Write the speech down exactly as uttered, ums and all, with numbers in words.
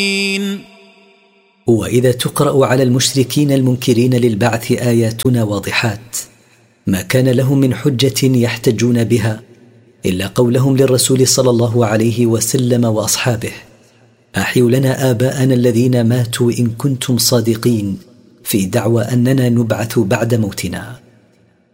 وإذا تقرأ على المشركين المنكرين للبعث آياتنا واضحات ما كان لهم من حجة يحتجون بها إلا قولهم للرسول صلى الله عليه وسلم وأصحابه: أحيوا لنا آباءنا الذين ماتوا إن كنتم صادقين في دعوى أننا نبعث بعد موتنا.